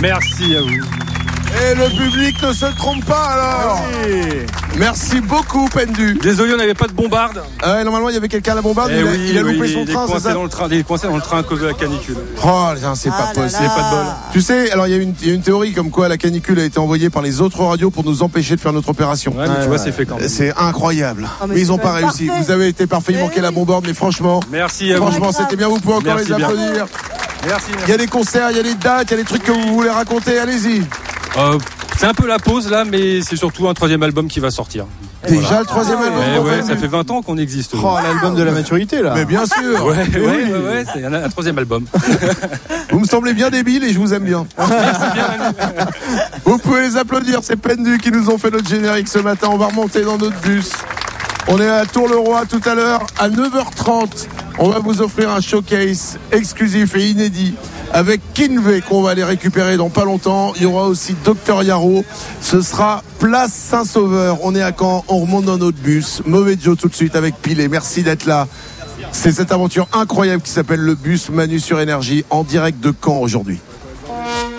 Merci à vous. Et le public ne se trompe pas alors. Merci beaucoup Pendu. Désolé, on n'avait pas de bombarde. Normalement il y avait quelqu'un à la bombarde, mais il a loupé son train, c'est ça? Il est coincé dans le train à cause de la canicule. Oh c'est pas possible. C'est pas de bol. Tu sais, alors il y a une théorie comme quoi la canicule a été envoyée par les autres radios pour nous empêcher de faire notre opération. Ouais, mais tu vois, c'est fait quand même. C'est incroyable. Mais ils ont pas réussi. parfait. Vous avez été parfait, il manquait la bombarde, mais franchement. Merci à vous. Franchement, c'était bien, vous pouvez encore Merci les bien. applaudir. Merci. Il y a des concerts, il y a des dates, il y a des trucs que vous voulez raconter, allez-y. C'est un peu la pause là, mais c'est surtout un 3e album qui va sortir. Déjà le 3e album. Ouais, ça fait 20 ans qu'on existe. Oh, l'album de la maturité là. Mais bien sûr. Ouais, c'est un 3e album. Vous me semblez bien débile et je vous aime bien. Vous pouvez les applaudir, c'est Pendu qui nous ont fait notre générique ce matin. On va remonter dans notre bus. On est à Tour-le-Roi tout à l'heure à 9h30. On va vous offrir un showcase exclusif et inédit avec Kinvey qu'on va aller récupérer dans pas longtemps. Il y aura aussi Dr Yaro. Ce sera place Saint-Sauveur. On est à Caen, on remonte dans notre bus. Mauvais Joe tout de suite avec Pilé. Merci d'être là. C'est cette aventure incroyable qui s'appelle le bus Manu sur Énergie en direct de Caen aujourd'hui.